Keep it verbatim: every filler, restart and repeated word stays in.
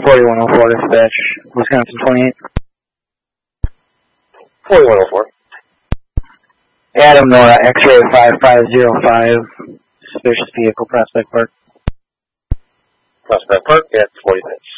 forty-one oh four dispatch, Wisconsin twenty-eight. forty-one oh four. Adam Nora, X-ray five five zero five, suspicious vehicle, Prospect Park. Prospect Park at forty minutes.